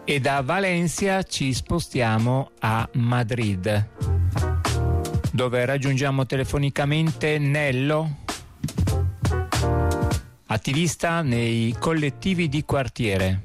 E da Valencia ci spostiamo a Madrid, dove raggiungiamo telefonicamente Nello, attivista nei collettivi di quartiere.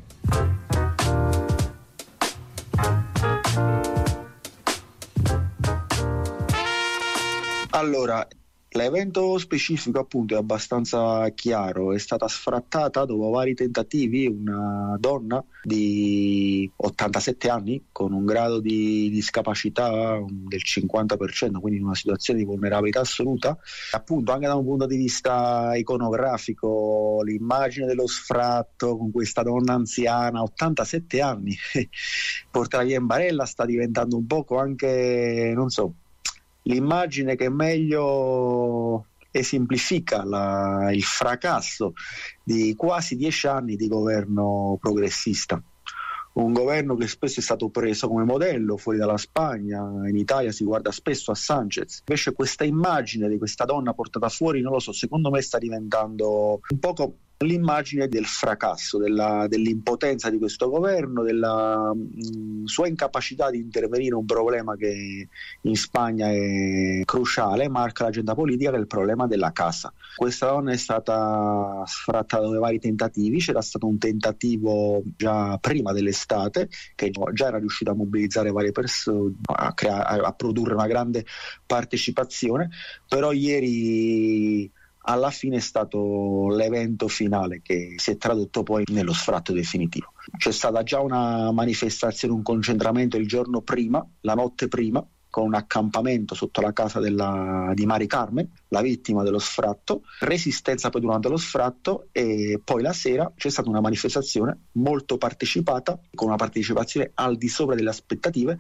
Allora, l'evento specifico appunto è abbastanza chiaro, è stata sfrattata dopo vari tentativi una donna di 87 anni con un grado di discapacità del 50%, quindi in una situazione di vulnerabilità assoluta. Appunto anche da un punto di vista iconografico, l'immagine dello sfratto con questa donna anziana, 87 anni, portata via in barella, sta diventando un poco anche, non so, l'immagine che meglio esemplifica il fracasso di quasi 10 anni di governo progressista. Un governo che spesso è stato preso come modello fuori dalla Spagna, in Italia si guarda spesso a Sanchez. Invece questa immagine di questa donna portata fuori, non lo so, secondo me sta diventando un poco l'immagine del fracasso, dell'impotenza di questo governo, della sua incapacità di intervenire in un problema che in Spagna è cruciale, marca l'agenda politica, che è il problema della casa. Questa donna è stata sfrattata da vari tentativi, c'era stato un tentativo già prima dell'estate che già era riuscito a mobilizzare varie persone, a produrre una grande partecipazione, però ieri alla fine è stato l'evento finale che si è tradotto poi nello sfratto definitivo. C'è stata già una manifestazione, un concentramento il giorno prima, la notte prima, con un accampamento sotto la casa di Mari Carmen, la vittima dello sfratto, resistenza poi durante lo sfratto, e poi la sera c'è stata una manifestazione molto partecipata, con una partecipazione al di sopra delle aspettative,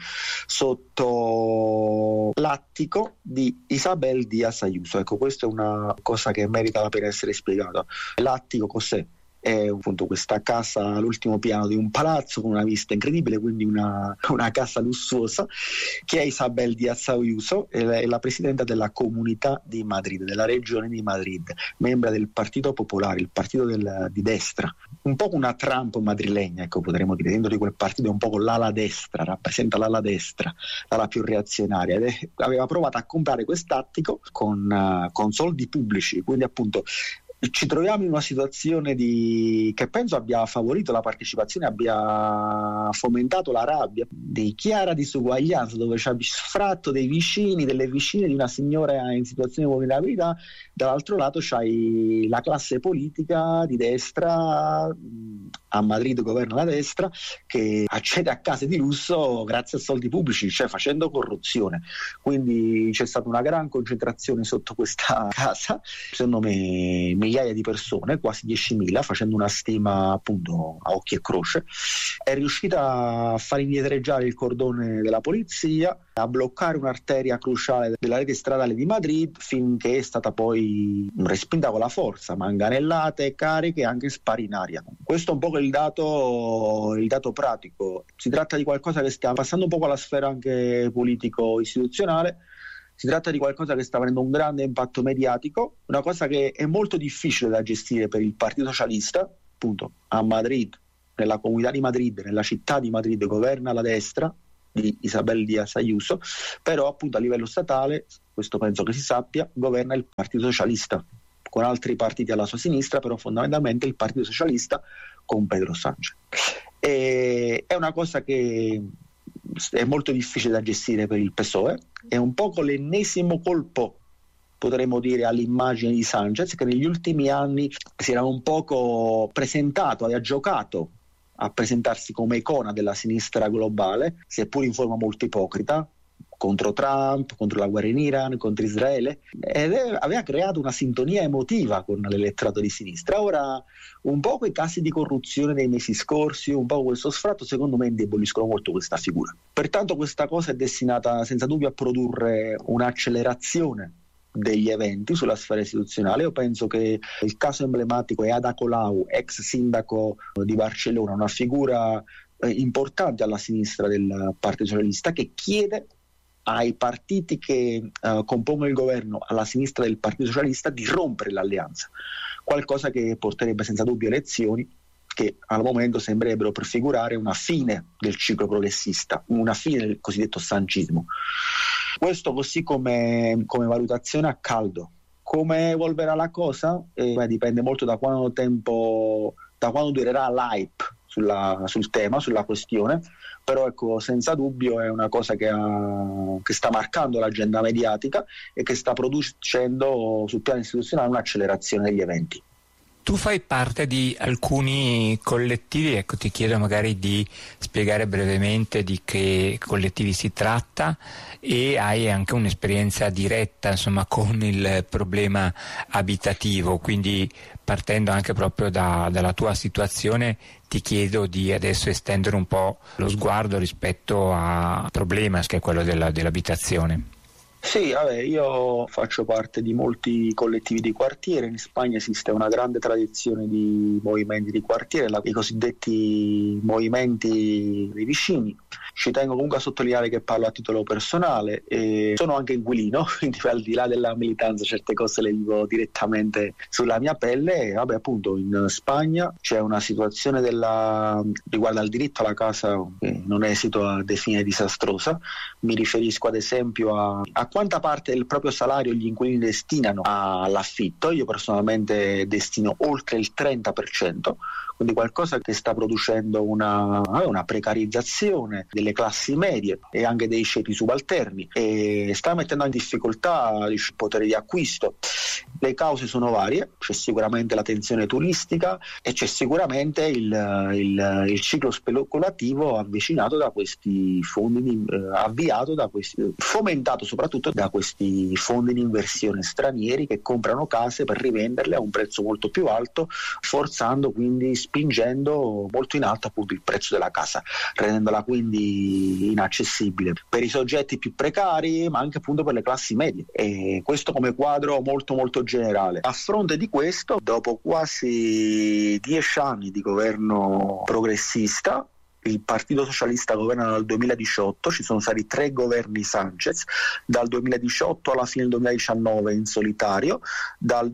sotto l'attico di Isabel Díaz Ayuso. Ecco, questa è una cosa che merita la pena essere spiegata. L'attico cos'è? È appunto questa casa all'ultimo piano di un palazzo con una vista incredibile, quindi una casa lussuosa, che è Isabel Díaz Ayuso, è la presidenta della Comunità di Madrid, della regione di Madrid, membra del Partito Popolare, il partito di destra, un po' una Trump madrilegna, ecco, potremmo dire. Dentro di quel partito è un po' l'ala destra, rappresenta l'ala destra, l'ala più reazionaria, ed aveva provato a comprare quest'attico con soldi pubblici, quindi appunto ci troviamo in una situazione che penso abbia favorito la partecipazione, abbia fomentato la rabbia di chiara disuguaglianza, dove c'è sfratto dei vicini, delle vicine di una signora in situazione di vulnerabilità, dall'altro lato c'hai la classe politica di destra, a Madrid governa la destra, che accede a case di lusso grazie a soldi pubblici, cioè facendo corruzione. Quindi c'è stata una gran concentrazione sotto questa casa, secondo me migliaia di persone, quasi 10.000, facendo una stima appunto a occhi e croce. È riuscita a far indietreggiare il cordone della polizia, a bloccare un'arteria cruciale della rete stradale di Madrid, finché è stata poi respinta con la forza, manganellate, cariche e anche spari in aria. Questo è un po' il dato pratico. Si tratta di qualcosa che sta passando un po' alla sfera anche politico-istituzionale. Si tratta di qualcosa che sta avendo un grande impatto mediatico, una cosa che è molto difficile da gestire per il Partito Socialista. Appunto a Madrid, nella comunità di Madrid, nella città di Madrid, governa la destra di Isabel Díaz Ayuso, però appunto a livello statale, questo penso che si sappia, governa il Partito Socialista, con altri partiti alla sua sinistra, però fondamentalmente il Partito Socialista con Pedro Sánchez. È una cosa che è molto difficile da gestire per il PSOE, è un po' l'ennesimo colpo, potremmo dire, all'immagine di Sánchez, che negli ultimi anni si era un poco presentato, aveva giocato a presentarsi come icona della sinistra globale, seppur in forma molto ipocrita, contro Trump, contro la guerra in Iran, contro Israele, ed aveva creato una sintonia emotiva con l'elettorato di sinistra. Ora un po' quei casi di corruzione dei mesi scorsi, un po' questo sfratto, secondo me indeboliscono molto questa figura. Pertanto questa cosa è destinata senza dubbio a produrre un'accelerazione degli eventi sulla sfera istituzionale. Io penso che il caso emblematico è Ada Colau, ex sindaco di Barcellona, una figura importante alla sinistra del Partito Socialista, che chiede ai partiti che compongono il governo alla sinistra del Partito Socialista di rompere l'alleanza, qualcosa che porterebbe senza dubbio elezioni che al momento sembrerebbero prefigurare una fine del ciclo progressista, una fine del cosiddetto sancismo. Questo così come valutazione a caldo. Come evolverà la cosa? Dipende molto da quanto durerà l'hype sul tema, sulla questione, però ecco, senza dubbio è una cosa che sta marcando l'agenda mediatica e che sta producendo sul piano istituzionale un'accelerazione degli eventi. Tu fai parte di alcuni collettivi, ecco, ti chiedo magari di spiegare brevemente di che collettivi si tratta, e hai anche un'esperienza diretta, insomma, con il problema abitativo, quindi partendo anche proprio dalla tua situazione ti chiedo di adesso estendere un po' lo sguardo rispetto al problema che è quello dell'abitazione. Sì, io faccio parte di molti collettivi di quartiere. In Spagna esiste una grande tradizione di movimenti di quartiere, i cosiddetti movimenti dei vicini. Ci tengo comunque a sottolineare che parlo a titolo personale e sono anche inquilino, quindi al di là della militanza certe cose le vivo direttamente sulla mia pelle. E appunto in Spagna c'è una situazione riguardo al diritto alla casa che non esito a definire disastrosa. Mi riferisco ad esempio a quanta parte del proprio salario gli inquilini destinano all'affitto. Io personalmente destino oltre il 30%, quindi qualcosa che sta producendo una precarizzazione delle classi medie e anche dei ceti subalterni, e sta mettendo in difficoltà il potere di acquisto. Le cause sono varie, c'è sicuramente la tensione turistica e c'è sicuramente il ciclo speculativo avvicinato da questi fondi, fomentato soprattutto da questi fondi di inversione stranieri che comprano case per rivenderle a un prezzo molto più alto, spingendo molto in alto appunto il prezzo della casa, rendendola quindi inaccessibile per i soggetti più precari, ma anche appunto per le classi medie. E questo come quadro molto molto generale. A fronte di questo, dopo quasi 10 anni di governo progressista, il Partito Socialista governa dal 2018, ci sono stati 3 governi Sánchez, dal 2018 alla fine del 2019 in solitario, dal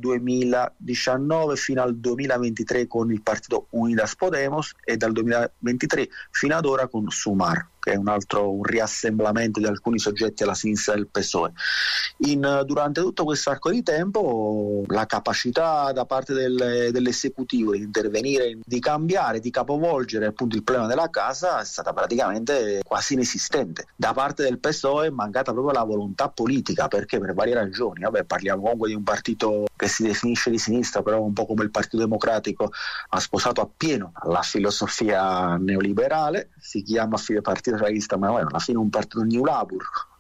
2019 fino al 2023 con il Partito Unidas Podemos e dal 2023 fino ad ora con Sumar, che è un riassemblamento di alcuni soggetti alla sinistra del PSOE. Durante tutto questo arco di tempo la capacità da parte dell'esecutivo di intervenire, di cambiare, di capovolgere appunto il problema della casa è stata praticamente quasi inesistente. Da parte del PSOE è mancata proprio la volontà politica, perché per varie ragioni. Parliamo comunque di un partito che si definisce di sinistra, però un po' come il Partito Democratico ha sposato appieno la filosofia neoliberale, si chiama Partito Socialista, ma alla fine un partito New Labour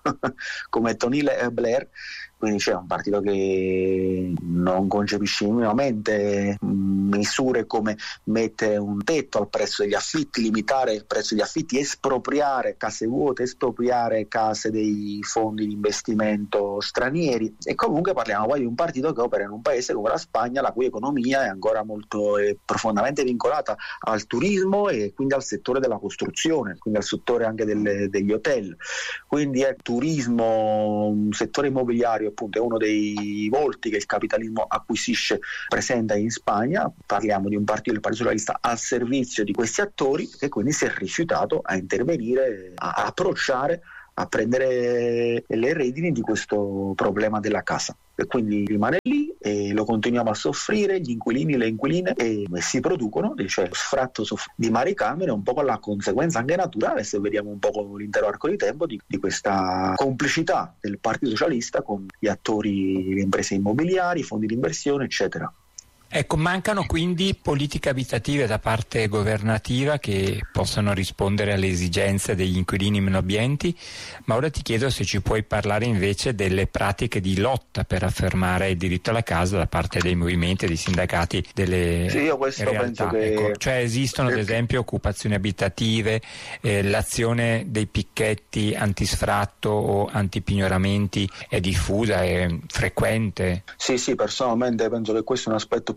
come Tony Blair, quindi c'è un partito che non concepisce minimamente misure come mettere un tetto al prezzo degli affitti, limitare il prezzo degli affitti, espropriare case vuote, espropriare case dei fondi di investimento stranieri. E comunque parliamo poi di un partito che opera in un paese come la Spagna, la cui economia è ancora profondamente vincolata al turismo e quindi al settore della costruzione, quindi al settore anche degli hotel. Quindi è turismo, un settore immobiliario appunto è uno dei volti che il capitalismo acquisisce presente in Spagna. Parliamo di un partito, il Partito Socialista, al servizio di questi attori, che quindi si è rifiutato a intervenire, a approcciare, a prendere le redini di questo problema della casa, e quindi rimane lì e lo continuiamo a soffrire, gli inquilini, le inquiline, e si producono, cioè lo sfratto di mari camere, un po' con la conseguenza anche naturale, se vediamo un po' con l'intero arco di tempo, di questa complicità del Partito Socialista con gli attori, le imprese immobiliari, i fondi di inversione, eccetera. Ecco, mancano quindi politiche abitative da parte governativa che possano rispondere alle esigenze degli inquilini meno abbienti, ma ora ti chiedo se ci puoi parlare invece delle pratiche di lotta per affermare il diritto alla casa da parte dei movimenti, dei sindacati, delle io questo realtà. Penso che... Ecco, cioè esistono ad esempio occupazioni abitative, l'azione dei picchetti antisfratto o antipignoramenti è diffusa, è frequente? Sì, personalmente penso che questo è un aspetto più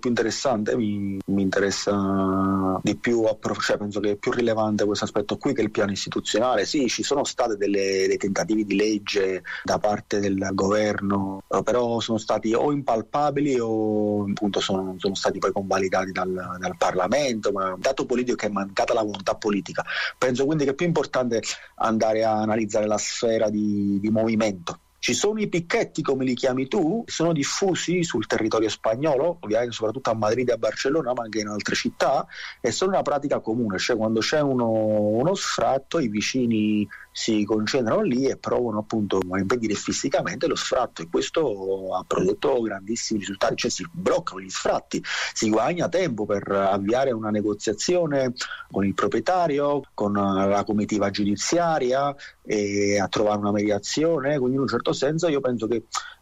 più interessante, mi interessa di più, cioè penso che è più rilevante questo aspetto qui che il piano istituzionale. Sì, ci sono stati dei tentativi di legge da parte del governo, però sono stati o impalpabili o appunto sono stati poi convalidati dal Parlamento, ma il dato politico è che è mancata la volontà politica. Penso quindi che è più importante andare a analizzare la sfera di movimento. Ci sono i picchetti, come li chiami tu, sono diffusi sul territorio spagnolo, ovviamente soprattutto a Madrid e a Barcellona, ma anche in altre città, e sono una pratica comune, cioè quando c'è uno sfratto i vicini si concentrano lì e provano appunto a impedire fisicamente lo sfratto, e questo ha prodotto grandissimi risultati, cioè si bloccano gli sfratti, si guadagna tempo per avviare una negoziazione con il proprietario, con la comitiva giudiziaria e a trovare una mediazione. Quindi in un certo senso io penso che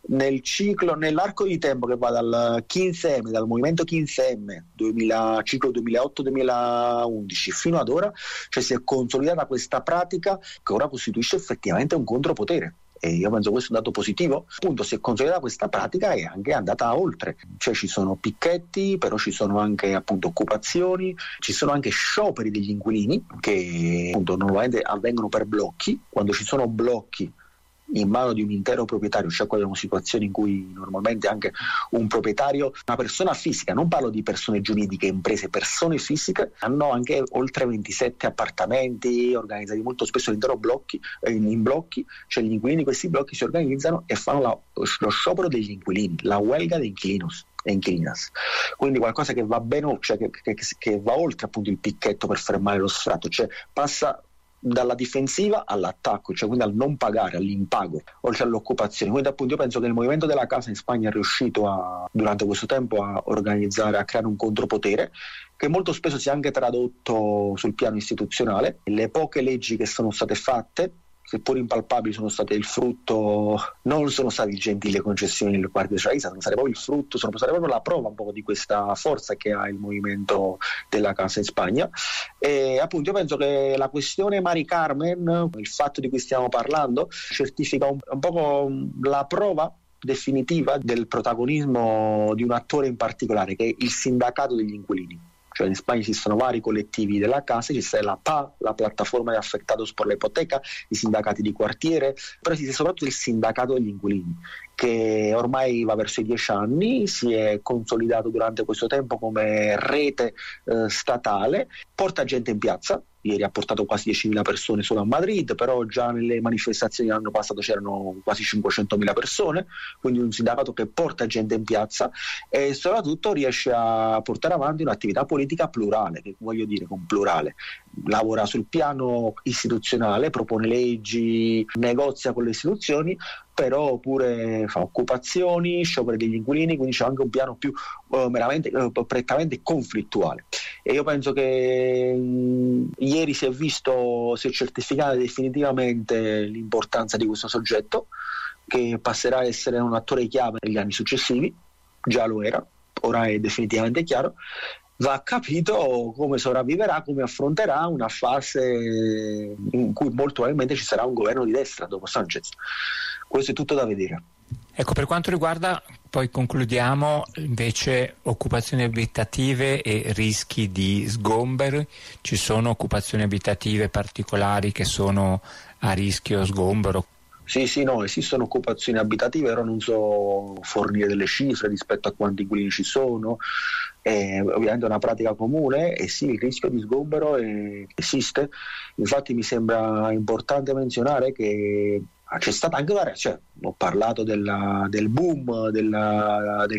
nell'arco di tempo che va dal 15M, dal movimento 15M, ciclo 2008-2011 fino ad ora, cioè si è consolidata questa pratica che ora costituisce effettivamente un contropotere. E io penso questo è un dato positivo. Appunto, si è consolidata questa pratica e anche andata oltre, cioè ci sono picchetti, però ci sono anche appunto occupazioni, ci sono anche scioperi degli inquilini che appunto normalmente avvengono per blocchi. Quando ci sono blocchi in mano di un intero proprietario, cioè qua abbiamo situazioni in cui normalmente anche un proprietario, una persona fisica, non parlo di persone giuridiche, imprese, persone fisiche, hanno anche oltre 27 appartamenti organizzati molto spesso all'intero in blocchi, cioè gli inquilini di questi blocchi si organizzano e fanno lo sciopero degli inquilini, la huelga di inquilinos e inquilinas, quindi qualcosa che va bene, cioè che va oltre appunto il picchetto per fermare lo sfratto, cioè passa dalla difensiva all'attacco, cioè quindi al non pagare, all'impago, oltre all'occupazione. Quindi appunto io penso che il movimento della casa in Spagna è riuscito durante questo tempo a organizzare, a creare un contropotere che molto spesso si è anche tradotto sul piano istituzionale. Le poche leggi che sono state fatte, seppur impalpabili, sono state il frutto, non sono stati gentili concessioni del Partito Socialista, sono state proprio il frutto, sono state proprio la prova un po' di questa forza che ha il movimento della casa in Spagna. E appunto io penso che la questione Mari Carmen, il fatto di cui stiamo parlando, certifica un po' la prova definitiva del protagonismo di un attore in particolare, che è il sindacato degli inquilini. Cioè in Spagna esistono vari collettivi della casa, esiste la PA, la piattaforma de afectados por la hipoteca, i sindacati di quartiere, però esiste soprattutto il sindacato degli inquilini, che ormai va verso i 10 anni, si è consolidato durante questo tempo come rete statale, porta gente in piazza. Ieri ha portato quasi 10.000 persone solo a Madrid, però già nelle manifestazioni dell'anno passato c'erano quasi 500.000 persone, quindi un sindacato che porta gente in piazza e soprattutto riesce a portare avanti un'attività politica plurale, che voglio dire con plurale. Lavora sul piano istituzionale, propone leggi, negozia con le istituzioni, però pure fa occupazioni, scioperi degli inquilini, quindi c'è anche un piano più prettamente conflittuale. E io penso che ieri si è certificata definitivamente l'importanza di questo soggetto, che passerà a essere un attore chiave negli anni successivi, già lo era, ora è definitivamente chiaro. Va capito come sopravviverà, come affronterà una fase in cui molto probabilmente ci sarà un governo di destra dopo Sanchez. Questo è tutto da vedere. Ecco, per quanto riguarda, poi concludiamo, invece occupazioni abitative e rischi di sgombero, ci sono occupazioni abitative particolari che sono a rischio sgombero? Sì, no, esistono occupazioni abitative, però non so fornire delle cifre rispetto a quanti inquilini ci sono. È ovviamente una pratica comune e sì, il rischio di sgombero esiste. Infatti mi sembra importante menzionare che c'è stata anche una reazione, ho parlato del boom del